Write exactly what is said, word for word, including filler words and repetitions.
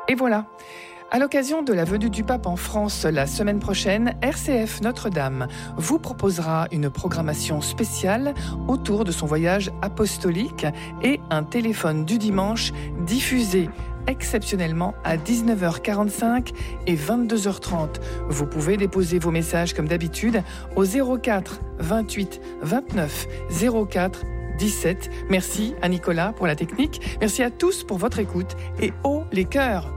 Et voilà. À l'occasion de la venue du pape en France la semaine prochaine, R C F Notre-Dame vous proposera une programmation spéciale autour de son voyage apostolique et un téléphone du dimanche diffusé exceptionnellement à dix-neuf heures quarante-cinq et vingt-deux heures trente. Vous pouvez déposer vos messages comme d'habitude au zéro quatre vingt-huit vingt-neuf zéro quatre dix-sept. Merci à Nicolas pour la technique. Merci à tous pour votre écoute et haut les cœurs.